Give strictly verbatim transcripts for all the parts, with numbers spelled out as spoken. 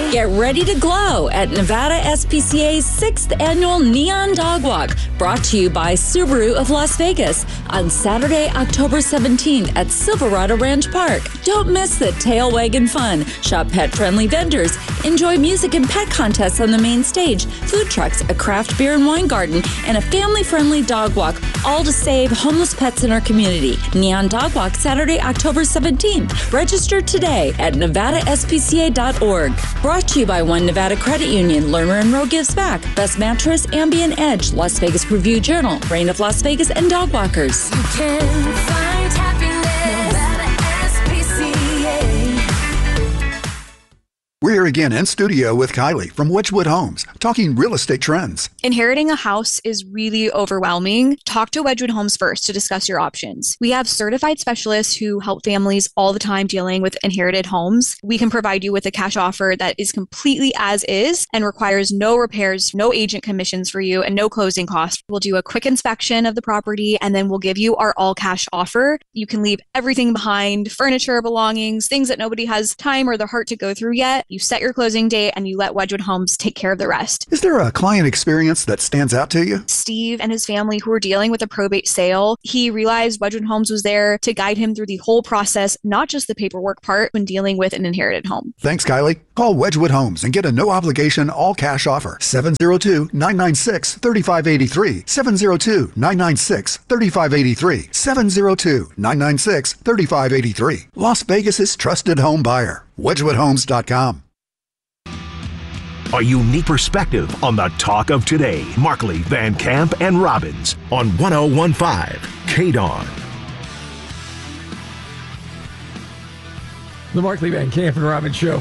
Get ready to glow at Nevada S P C A's sixth Annual Neon Dog Walk, brought to you by Subaru of Las Vegas on Saturday, October seventeenth at Silverado Ranch Park. Don't miss the tail wagging fun. Shop pet-friendly vendors. Enjoy music and pet contests on the main stage, food trucks, a craft beer and wine garden, and a family-friendly dog walk, all to save homeless pets in our community. Neon Dog Walk, Saturday, October seventeenth. Register today at nevada s p c a dot org. Brought to you by One Nevada Credit Union, Lerner and Rowe Gives Back, Best Mattress, Ambient Edge, Las Vegas Review Journal, Reign of Las Vegas, and Dog Walkers. You can find happiness, Nevada S P C A. We're here again in studio with Kylie from Wedgwood Homes, talking real estate trends. Inheriting a house is really overwhelming. Talk to Wedgwood Homes first to discuss your options. We have certified specialists who help families all the time dealing with inherited homes. We can provide you with a cash offer that is completely as is and requires no repairs, no agent commissions for you, and no closing costs. We'll do a quick inspection of the property, and then we'll give you our all-cash offer. You can leave everything behind, furniture, belongings, things that nobody has time or the heart to go through yet. You set your closing date, and you let Wedgwood Homes take care of the rest. Is there a client experience that stands out to you? Steve and his family who were dealing with a probate sale, he realized Wedgwood Homes was there to guide him through the whole process, not just the paperwork part when dealing with an inherited home. Thanks, Kylie. Call Wedgwood Homes and get a no-obligation, all-cash offer. seven oh two, nine nine six, three five eight three. seven oh two, nine nine six, three five eight three. seven oh two, nine nine six, three five eight three. Las Vegas's trusted home buyer. wedgwood homes dot com. A unique perspective on the talk of today. Markley, Van Camp, and Robbins on one oh one point five K D O N. The Markley, Van Camp, and Robbins Show.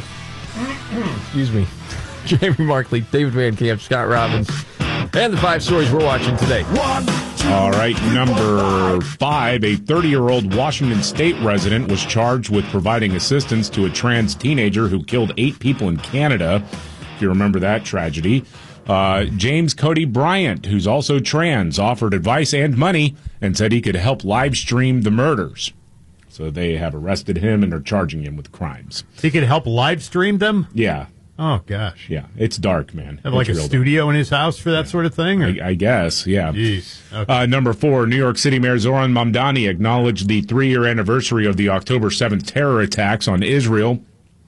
Excuse me. Jamie Markley, David Van Camp, Scott Robbins, and the five stories we're watching today. One, All right, number five, a thirty-year-old Washington State resident was charged with providing assistance to a trans teenager who killed eight people in Canada. If you remember that tragedy. Uh, James Cody Bryant, who's also trans, offered advice and money and said he could help live stream the murders. So they have arrested him and are charging him with crimes. He could help live stream them? Yeah. Oh, gosh. Yeah, it's dark, man. Have like a studio dark. in his house for that yeah. sort of thing? Or? I, I guess, yeah. Jeez. Okay. Uh, number four, New York City Mayor Zoran Mamdani acknowledged the three-year anniversary of the October seventh terror attacks on Israel,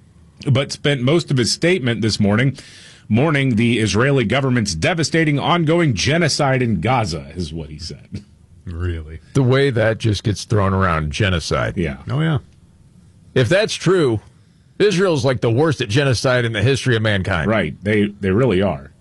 but spent most of his statement this morning mourning the Israeli government's devastating ongoing genocide in Gaza, is what he said. Really? The way that just gets thrown around, genocide. Yeah. Oh, yeah. If that's true, Israel's like the worst at genocide in the history of mankind. Right. They they really are.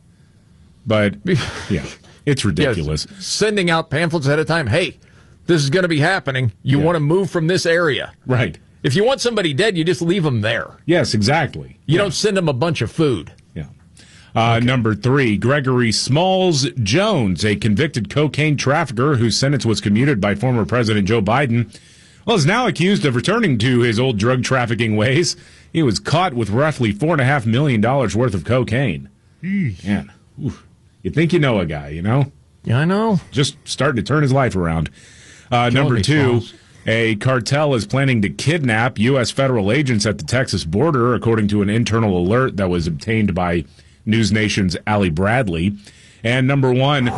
But, yeah, it's ridiculous. Yes. Sending out pamphlets ahead of time, hey, this is going to be happening. You yeah. want to move from this area. Right. If you want somebody dead, you just leave them there. Yes, exactly. You yeah. don't send them a bunch of food. Yeah. Uh, okay. Number three, Gregory Smalls Jones, a convicted cocaine trafficker whose sentence was commuted by former President Joe Biden, well, is now accused of returning to his old drug trafficking ways. He was caught with roughly four point five million dollars worth of cocaine. Eesh. Man, oof. You think you know a guy, you know? Yeah, I know. Just starting to turn his life around. Uh, number me, two, Smalls. A cartel is planning to kidnap U S federal agents at the Texas border, according to an internal alert that was obtained by News Nation's Ali Bradley. And number one,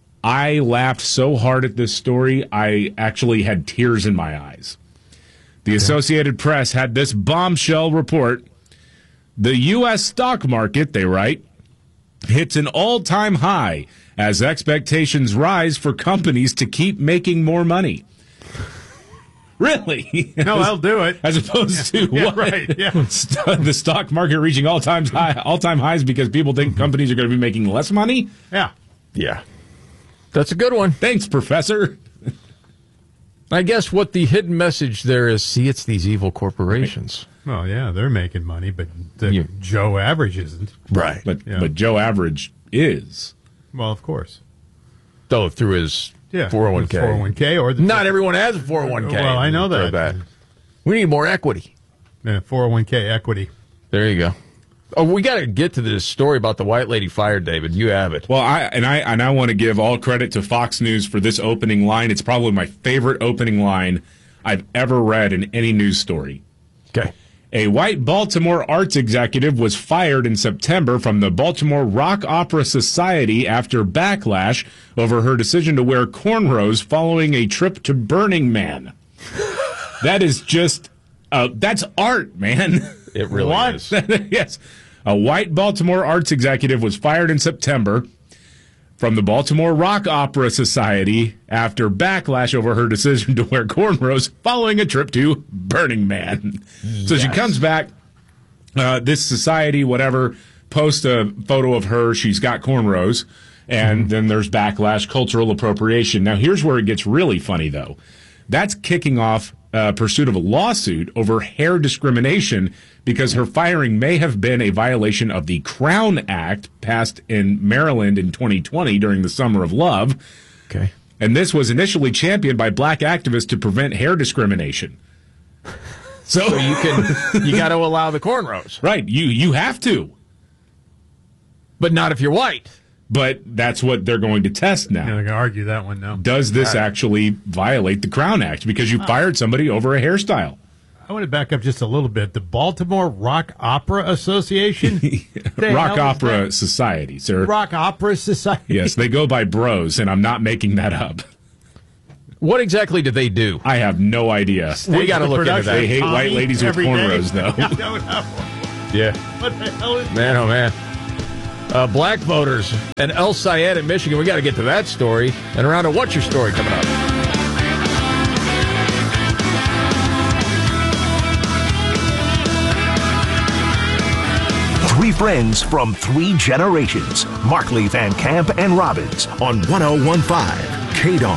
I laughed so hard at this story, I actually had tears in my eyes. The Associated Press had this bombshell report. The U S stock market, they write, hits an all-time high as expectations rise for companies to keep making more money. Really? No, I'll do it. As opposed to yeah, what? Right, yeah. St- the stock market reaching all-time high, all-time highs because people think companies are going to be making less money? Yeah. Yeah. That's a good one. Thanks, Professor. I guess what the hidden message there is, see, it's these evil corporations. Right. Well, yeah, they're making money, but the You- Joe Average isn't. Right. But Yeah. but Joe Average is. Well, of course. Though through his Yeah. four oh one k. four oh one k or the Not everyone has a four oh one k. Well, I know that. We need more equity. Yeah, four oh one k equity. There you go. Oh, we got to get to this story about the white lady fired, David. You have it. Well, I and I and I want to give all credit to Fox News for this opening line. It's probably my favorite opening line I've ever read in any news story. Okay. A white Baltimore arts executive was fired in September from the Baltimore Rock Opera Society after backlash over her decision to wear cornrows following a trip to Burning Man. That is just, uh, that's art, man. It really What? is. Yes. A white Baltimore arts executive was fired in September from the Baltimore Rock Opera Society after backlash over her decision to wear cornrows following a trip to Burning Man. Yes. So she comes back, uh, this society, whatever, posts a photo of her. She's got cornrows, and mm-hmm. then there's backlash, cultural appropriation. Now, here's where it gets really funny, though. That's kicking off uh, pursuit of a lawsuit over hair discrimination because her firing may have been a violation of the Crown Act passed in Maryland in twenty twenty during the Summer of Love. Okay. And this was initially championed by black activists to prevent hair discrimination. So, so you can you got to allow the cornrows. Right. You you have to. But not if you're white. But that's what they're going to test now. Yeah, they're going to argue that one now. Does this Right. actually violate the Crown Act? Because you fired somebody over a hairstyle. I want to back up just a little bit. The Baltimore Rock Opera Association? The Rock hell is Opera that? Society, sir. Rock Opera Society? Yes, they go by bros, and I'm not making that up. What exactly do they do? I have no idea. We got to look into that. They hate Tommy white ladies with every day. cornrows, though. I don't know. Yeah. What the hell is Man, oh, man. Uh, black voters and El Sayed in Michigan. We got to get to that story. And around to What's Your Story coming up. Three friends from three generations. Markley, Van Camp, and Robbins on one oh one point five K D O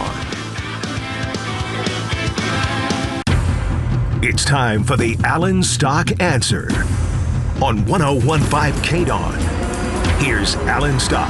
N. It's time for the Allen Stock Answer on one oh one point five K D O N. Here's Alan Stock.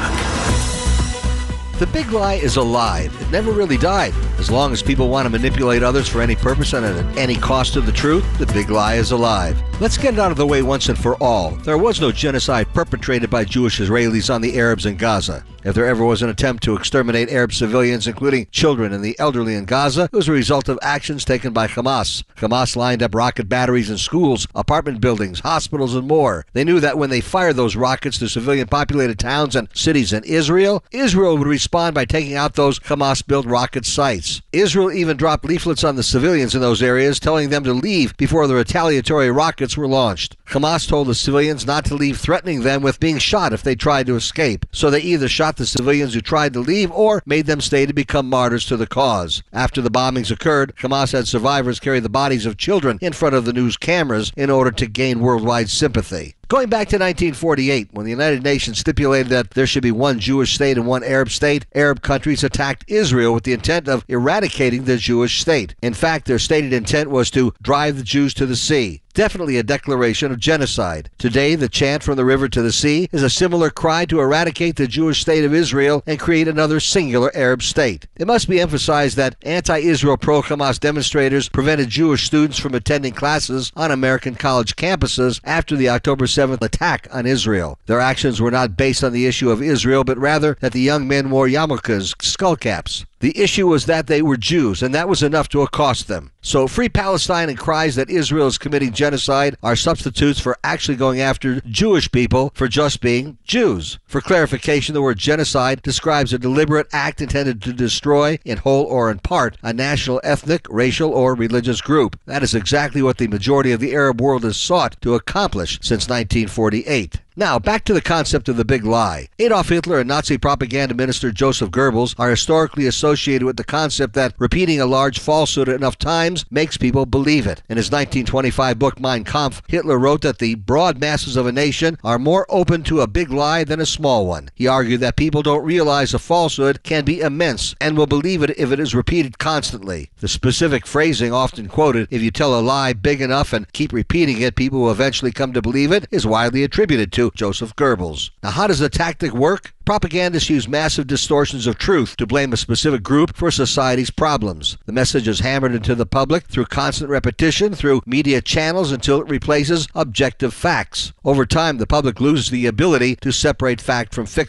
The big lie is alive. It never really died. As long as people want to manipulate others for any purpose and at any cost of the truth, the big lie is alive. Let's get it out of the way once and for all. There was no genocide perpetrated by Jewish Israelis on the Arabs in Gaza. If there ever was an attempt to exterminate Arab civilians, including children and the elderly in Gaza, it was a result of actions taken by Hamas. Hamas lined up rocket batteries in schools, apartment buildings, hospitals, and more. They knew that when they fired those rockets to civilian-populated towns and cities in Israel, Israel would respond by taking out those Hamas-built rocket sites. Israel even dropped leaflets on the civilians in those areas, telling them to leave before the retaliatory rockets were launched. Hamas told the civilians not to leave, threatening them with being shot if they tried to escape. So they either shot the civilians who tried to leave or made them stay to become martyrs to the cause. After the bombings occurred, Hamas had survivors carry the bodies of children in front of the news cameras in order to gain worldwide sympathy. Going back to nineteen forty-eight, when the United Nations stipulated that there should be one Jewish state and one Arab state, Arab countries attacked Israel with the intent of eradicating the Jewish state. In fact, their stated intent was to drive the Jews to the sea. Definitely a declaration of genocide. Today, the chant from the river to the sea is a similar cry to eradicate the Jewish state of Israel and create another singular Arab state. It must be emphasized that anti-Israel pro-Hamas demonstrators prevented Jewish students from attending classes on American college campuses after the October seventh attack on Israel. Their actions were not based on the issue of Israel, but rather that the young men wore yarmulkes, skullcaps. The issue was that they were Jews, and that was enough to accost them. So free Palestine and cries that Israel is committing genocide are substitutes for actually going after Jewish people for just being Jews. For clarification, the word genocide describes a deliberate act intended to destroy, in whole or in part, a national, ethnic, racial, or religious group. That is exactly what the majority of the Arab world has sought to accomplish since nineteen forty-eight. Now, back to the concept of the big lie. Adolf Hitler and Nazi propaganda minister Joseph Goebbels are historically associated with the concept that repeating a large falsehood enough times makes people believe it. In his nineteen twenty-five book Mein Kampf, Hitler wrote that the broad masses of a nation are more open to a big lie than a small one. He argued that people don't realize a falsehood can be immense and will believe it if it is repeated constantly. The specific phrasing often quoted, "If you tell a lie big enough and keep repeating it, people will eventually come to believe it," is widely attributed to Joseph Goebbels. Now, how does the tactic work? Propagandists use massive distortions of truth to blame a specific group for society's problems. The message is hammered into the public through constant repetition through media channels until it replaces objective facts. Over time, the public loses the ability to separate fact from fiction.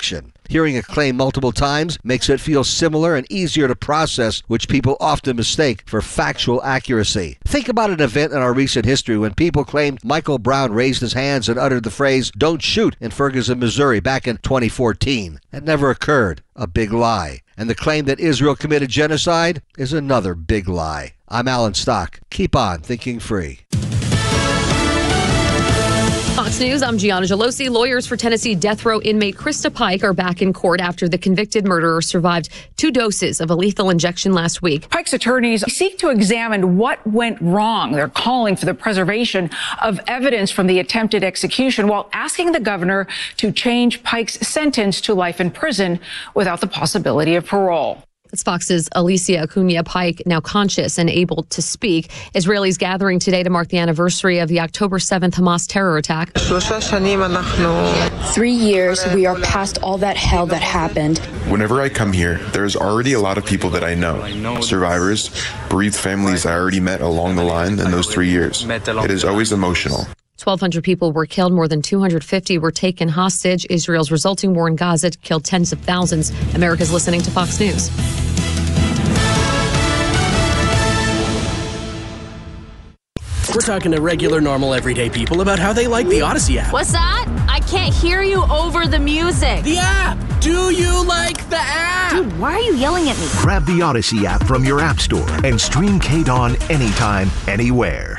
Hearing a claim multiple times makes it feel similar and easier to process, which people often mistake for factual accuracy. Think about an event in our recent history when people claimed Michael Brown raised his hands and uttered the phrase, "Don't shoot," in Ferguson, Missouri back in twenty fourteen. It never occurred. A big lie. And the claim that Israel committed genocide is another big lie. I'm Alan Stock. Keep on thinking free. Fox News, I'm Gianna Gelosi. Lawyers for Tennessee death row inmate Krista Pike are back in court after the convicted murderer survived two doses of a lethal injection last week. Pike's attorneys seek to examine what went wrong. They're calling for the preservation of evidence from the attempted execution while asking the governor to change Pike's sentence to life in prison without the possibility of parole. It's Fox's Alicia Acuna Pike, now conscious and able to speak. Israelis gathering today to mark the anniversary of the October seventh Hamas terror attack. Three years, we are past all that hell that happened. Whenever I come here, there's already a lot of people that I know. Survivors, bereaved families I already met along the line in those three years. It is always emotional. twelve hundred people were killed. More than two hundred fifty were taken hostage. Israel's resulting war in Gaza killed tens of thousands. America's listening to Fox News. We're talking to regular, normal, everyday people about how they like the Odyssey app. What's that? I can't hear you over the music. The app! Do you like the app? Dude, why are you yelling at me? Grab the Odyssey app from your app store and stream K-Dawn anytime, anywhere.